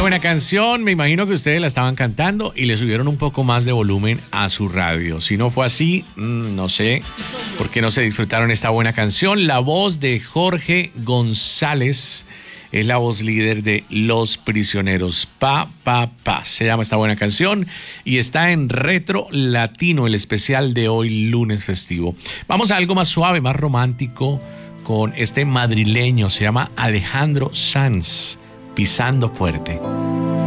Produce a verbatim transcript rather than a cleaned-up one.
buena canción, me imagino que ustedes la estaban cantando y le subieron un poco más de volumen a su radio. Si no fue así, mmm, no sé por qué no se disfrutaron esta buena canción. La voz de Jorge González es la voz líder de Los Prisioneros. Pa, pa, pa. Se llama esta buena canción y está en Retro Latino, el especial de hoy, lunes festivo. Vamos a algo más suave, más romántico, con este madrileño. Se llama Alejandro Sanz, Pisando Fuerte.